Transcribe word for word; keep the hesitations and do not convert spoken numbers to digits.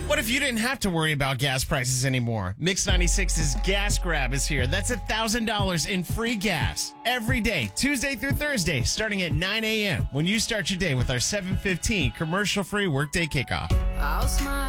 What if you didn't have to worry about gas prices anymore? Mix ninety-six's Gas Grab is here. That's one thousand dollars in free gas every day, Tuesday through Thursday, starting at nine a.m. when you start your day with our seven fifteen commercial-free workday kickoff. I'll smile.